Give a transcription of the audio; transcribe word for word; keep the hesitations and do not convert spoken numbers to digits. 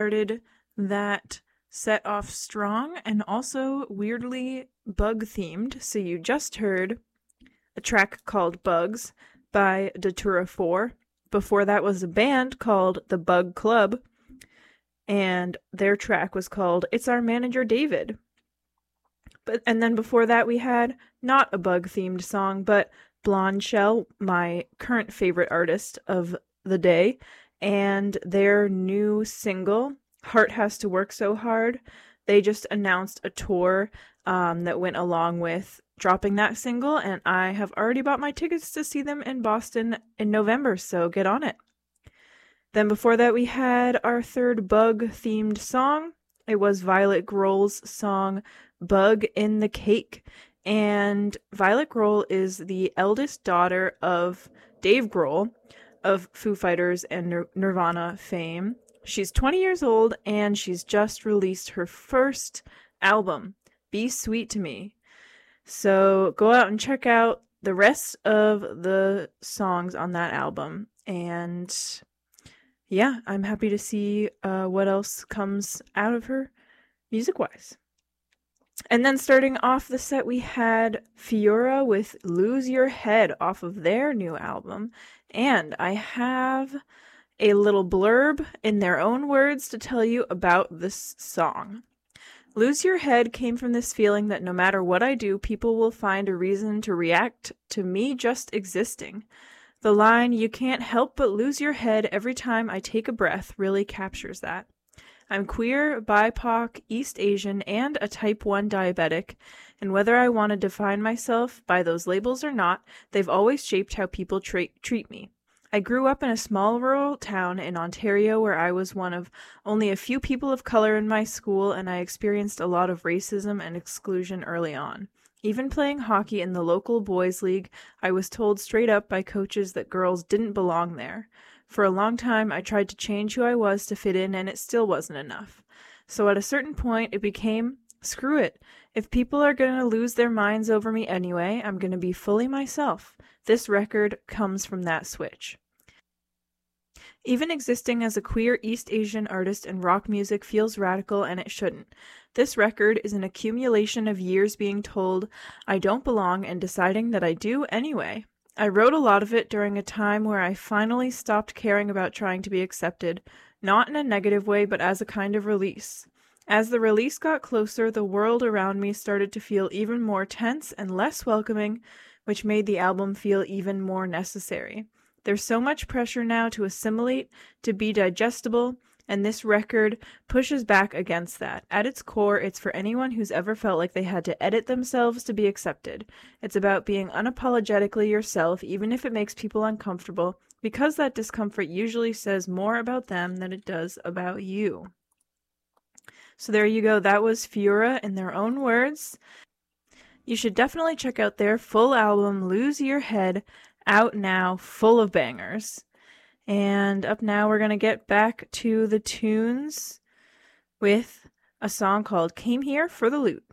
started that set off strong and also weirdly bug-themed. So you just heard a track called Bugs by Datura four. Before that was a band called The Bug Club, and their track was called It's Our Manager David. But and then before that we had not a bug-themed song, but Blonde Shell, my current favorite artist of the day, and their new single, Heart Has to Work So Hard. They just announced a tour um, that went along with dropping that single, and I have already bought my tickets to see them in Boston in November, so get on it. Then before that we had our third bug-themed song. It was Violet Grohl's song Bug in the Cake. And Violet Grohl is the eldest daughter of Dave Grohl of Foo Fighters and Nir- Nirvana fame. She's twenty years old and she's just released her first album, Be Sweet to Me. So go out and check out the rest of the songs on that album. And yeah, I'm happy to see uh, what else comes out of her music-wise. And then starting off the set, we had Fiora with Lose Your Head off of their new album. And I have a little blurb in their own words to tell you about this song. Lose Your Head came from this feeling that no matter what I do, people will find a reason to react to me just existing. The line, "You can't help but lose your head every time I take a breath," really captures that. I'm queer, B I P O C, East Asian, and a type one diabetic, and whether I want to define myself by those labels or not, they've always shaped how people tra- treat me. I grew up in a small rural town in Ontario where I was one of only a few people of color in my school, and I experienced a lot of racism and exclusion early on. Even playing hockey in the local boys' league, I was told straight up by coaches that girls didn't belong there. For a long time, I tried to change who I was to fit in, and it still wasn't enough. So at a certain point, it became, screw it. If people are going to lose their minds over me anyway, I'm going to be fully myself. This record comes from that switch. Even existing as a queer East Asian artist in rock music feels radical, and it shouldn't. This record is an accumulation of years being told I don't belong and deciding that I do anyway. I wrote a lot of it during a time where I finally stopped caring about trying to be accepted, not in a negative way, but as a kind of release. As the release got closer, the world around me started to feel even more tense and less welcoming, which made the album feel even more necessary. There's so much pressure now to assimilate, to be digestible, and this record pushes back against that. At its core, it's for anyone who's ever felt like they had to edit themselves to be accepted. It's about being unapologetically yourself, even if it makes people uncomfortable, because that discomfort usually says more about them than it does about you. So there you go. That was Fiora in their own words. You should definitely check out their full album, Lose Your Head, out now, full of bangers. And up now, we're going to get back to the tunes with a song called Came Here for the Loot.